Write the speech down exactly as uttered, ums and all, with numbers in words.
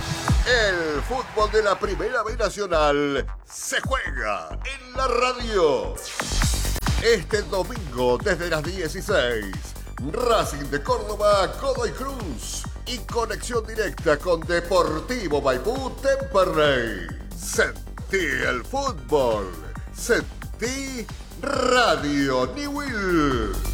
El fútbol de la Primera B Nacional se juega en la radio. Este domingo desde las dieciséis, Racing de Córdoba, Godoy Cruz y conexión directa con Deportivo Maipú Temperley. Sentí el fútbol, sentí Radio Newell.